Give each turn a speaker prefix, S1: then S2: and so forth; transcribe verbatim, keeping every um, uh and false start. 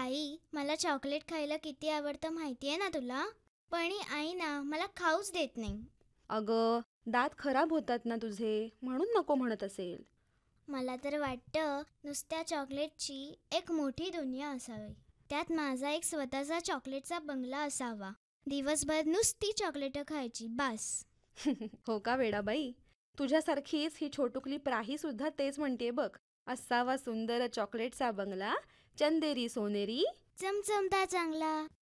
S1: आई, मला चॉकलेट खायला किती आवडतं माहिती आहे ना तुला? पण ही आई ना मला खाऊच देत नाही.
S2: अगं, दात खराब होतात ना तुझे, म्हणून नको म्हणत असेल.
S1: मला तर वाटतं नुसत्या चॉकलेटची एक मोठी दुनिया असावी. त्यात माझा एक स्वतःचा चॉकलेटचा बंगला असावा. दिवसभर नुसती चॉकलेटं खायची बास.
S2: हो का वेडाबाई? तुझ्यासारखीच ही छोटुकली प्राही सुद्धा तेच म्हणते बघ. असावा सुंदर चॉकलेटचा बंगला, चंदेरी सोनेरी.
S1: चमचमता चांगला.